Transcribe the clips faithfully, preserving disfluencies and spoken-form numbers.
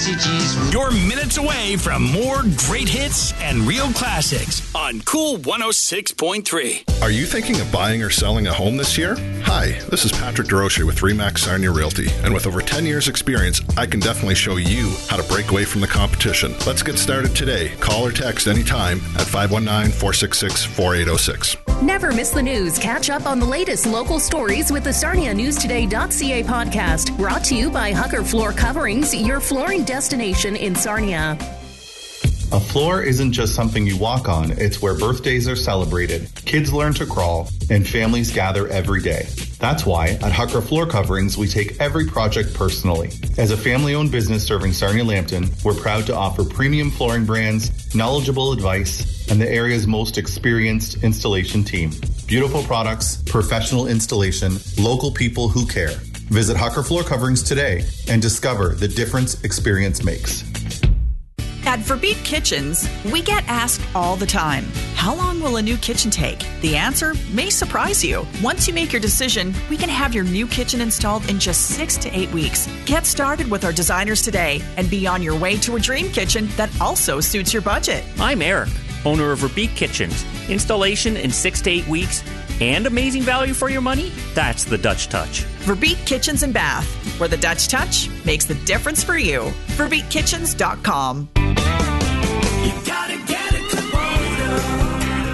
messages. You're minutes away from more great hits and real classics on Cool one oh six point three. Are you thinking of buying or selling a home this year? Hi, this is Patrick DeRoche with Remax Sarnia Realty, and with over ten years experience, I can definitely show you how to break away from the competition. Let's get started today. Call or text anytime at five one nine, four six six, four eight zero six. Never miss the news. Catch up on the latest local stories with the Sarnia News Today dot C A podcast, brought to you by Hucker Floor Coverings, your flooring destination in Sarnia. A floor isn't just something you walk on, it's where birthdays are celebrated, kids learn to crawl, and families gather every day. That's why at Hucker Floor Coverings, we take every project personally. As a family-owned business serving Sarnia-Lambton, we're proud to offer premium flooring brands, knowledgeable advice, and the area's most experienced installation team. Beautiful products, professional installation, local people who care. Visit Hucker Floor Coverings today and discover the difference experience makes. At Verbeek Kitchens, we get asked all the time, how long will a new kitchen take? The answer may surprise you. Once you make your decision, we can have your new kitchen installed in just six to eight weeks. Get started with our designers today and be on your way to a dream kitchen that also suits your budget. I'm Eric, owner of Verbeek Kitchens. Installation in six to eight weeks and amazing value for your money? That's the Dutch touch. Verbeek Kitchens and Bath, where the Dutch touch makes the difference for you. Verbeek Kitchens dot com. You gotta get it, Kubota.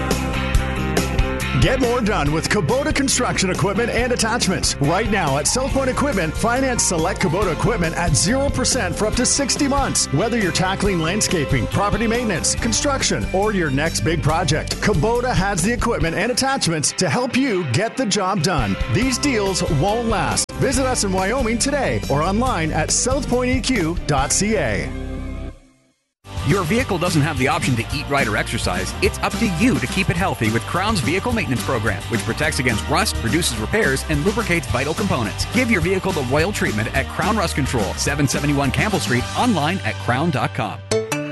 Get more done with Kubota construction equipment and attachments. Right now at South Point Equipment, finance select Kubota equipment at zero percent for up to sixty months. Whether you're tackling landscaping, property maintenance, construction, or your next big project, Kubota has the equipment and attachments to help you get the job done. These deals won't last. Visit us in Wyoming today or online at south point e q dot c a. Your vehicle doesn't have the option to eat right or exercise. It's up to you to keep it healthy with Crown's Vehicle Maintenance Program, which protects against rust, reduces repairs, and lubricates vital components. Give your vehicle the royal treatment at Crown Rust Control, seven seventy-one Campbell Street, online at crown dot com.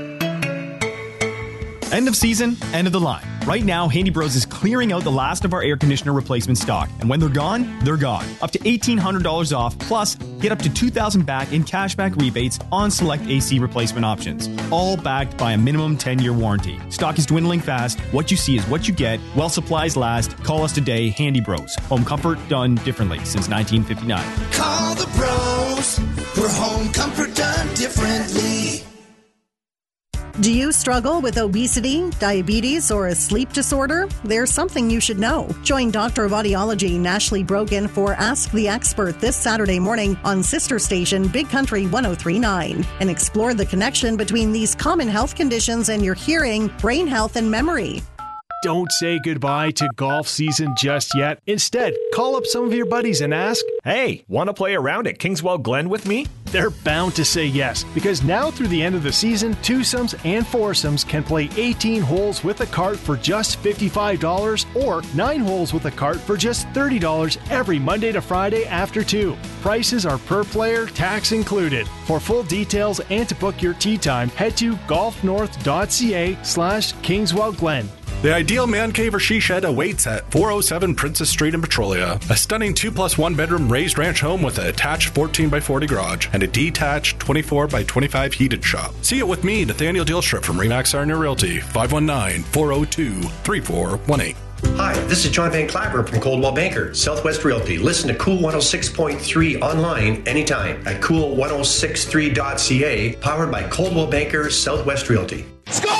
End of season, end of the line. Right now, Handy Bros is clearing out the last of our air conditioner replacement stock. And when they're gone, they're gone. Up to eighteen hundred dollars off, plus get up to two thousand dollars back in cashback rebates on select A C replacement options. All backed by a minimum ten-year warranty. Stock is dwindling fast. What you see is what you get. While supplies last, call us today, Handy Bros. Home comfort done differently since nineteen fifty-nine. Call the pros for home comfort done differently. Do you struggle with obesity, diabetes, or a sleep disorder? There's something you should know. Join Doctor of Audiology Nashley Brogan for Ask the Expert this Saturday morning on sister station Big Country one oh three point nine and explore the connection between these common health conditions and your hearing, brain health, and memory. Don't say goodbye to golf season just yet. Instead, call up some of your buddies and ask, hey, want to play around at Kingswell Glen with me? They're bound to say yes, because now through the end of the season, twosomes and foursomes can play eighteen holes with a cart for just fifty-five dollars or nine holes with a cart for just thirty dollars every Monday to Friday after two. Prices are per player, tax included. For full details and to book your tee time, head to golfnorth.ca slash Kingswell Glen. The ideal man cave or she shed awaits at four oh seven Princess Street in Petrolia. A stunning two plus one bedroom raised ranch home with an attached fourteen by forty garage and a detached twenty-four by twenty-five heated shop. See it with me, Nathaniel Dielstrip from Remax Sarnia Realty, five one nine, four oh two, three four one eight. Hi, this is John Van Claver from Coldwell Banker, Southwest Realty. Listen to Cool one oh six point three online anytime at cool ten sixty-three dot c a, powered by Coldwell Banker, Southwest Realty. Scores!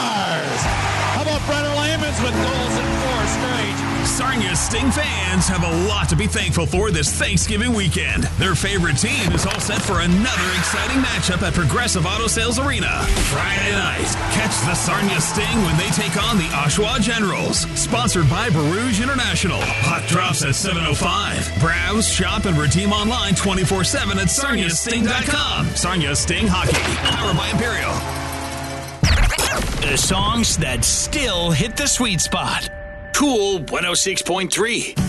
How about Brenner Lamons with goals in four straight? Sarnia Sting fans have a lot to be thankful for this Thanksgiving weekend. Their favorite team is all set for another exciting matchup at Progressive Auto Sales Arena. Friday night, catch the Sarnia Sting when they take on the Oshawa Generals. Sponsored by Barouge International. Hot drops at seven oh five. Browse, shop, and redeem online twenty-four seven at sarnia sting dot com. Sarnia Sting Hockey, powered by Imperial. The songs that still hit the sweet spot. Cool one oh six point three.